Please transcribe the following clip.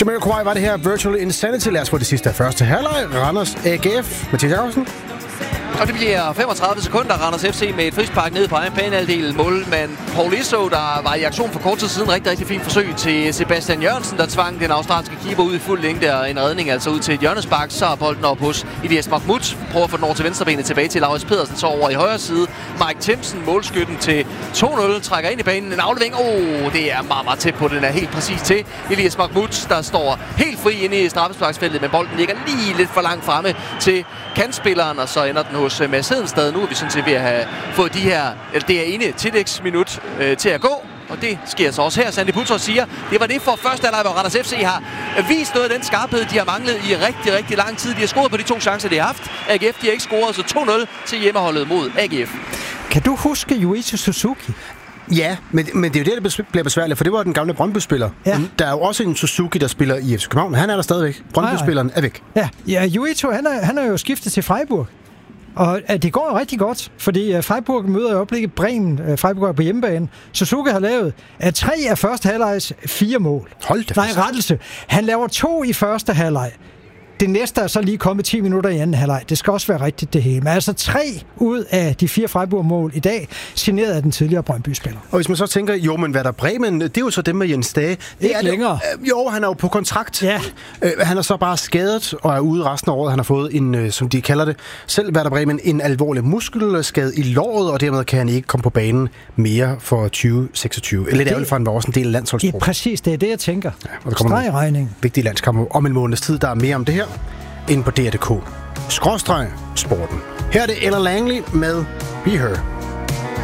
Jamiroquai var det her, Virtual Insanity. Lad os få det sidste af første halvleg. Randers AGF. Mathias Jacobsen. Og det bliver 35 sekunder. Randers FC med et frispark ned på egen banehalvdel. Målmand Paul Isso, der var i aktion for kort tid siden. Rigtig fint forsøg til Sebastian Jørgensen, der tvang den australske keeper ud i fuld længde. Og en redning altså ud til et hjørnespark. Så er bolden op hos Elias Mahmoud. Prøver at få den over til venstrebenet, tilbage til Laurits Pedersen. Så over i højre side. Mike Timsen, målskytten til 2-0. Trækker ind i banen. En aflevering. Det er meget tæt på. Den er helt præcis til Elias Mahmoud, der står helt fri inde i straffesparksfeltet. Men bolden ligger lige lidt for langt fremme til kantspilleren. Og så ender den hos Mads Hedenstad. Nu er vi sådan set ved at have fået det her ene tillægsminut til at gå. Og det sker så også her. Sandy Putros siger, det var det for første halvleg, hvor Randers FC har vist noget af den skarphed, de har manglet i rigtig lang tid. De har scoret på de 2 chancer, de har haft. AGF, de har ikke scoret, så 2-0 til hjemmeholdet mod AGF. Kan du huske Yuichi Suzuki? Ja, men det er jo det, der bliver besværligt, for det var den gamle Brøndby-spiller. Ja. Der er jo også en Suzuki, der spiller i FC København. Han er der stadigvæk. Brøndby-spilleren er væk. Ja, Yuichi, han er jo skiftet til Freiburg. Og det går jo rigtig godt, fordi Freiburg møder i øjeblikket Bremen. Freiburg er på hjemmebane. Suzuki har lavet 3 af første halvlegs 4 mål. Hold da. Nej, rettelse. Han laver 2 i første halvleg. Det næste er så lige kommet 10 minutter i anden halvleg. Det skal også være rigtigt det hele. Men altså 3 ud af de 4 Freiburg-mål i dag, signeret af den tidligere Brøndby-spiller. Og hvis man så tænker, jo, men hvad der Bremen, det er jo så dem med Jens Dage. Det er længere. Jo, han er jo på kontrakt. Ja. Han er så bare skadet og er ude resten af året. Han har fået en, som de kalder det, selv Werder Bremen, en alvorlig muskelskade i låret, og dermed kan han ikke komme på banen mere for 2026. Lidt ærgerligt for, han var også en del af landsholdsgruppen. Ja, præcis. Det er det, jeg tænker. Ja, og der kommer en regning. Vigtig landskamp om en måneds tid. Der er mere om det her inde på DR.dk/sporten. Her er det Ella Langley med Be Her.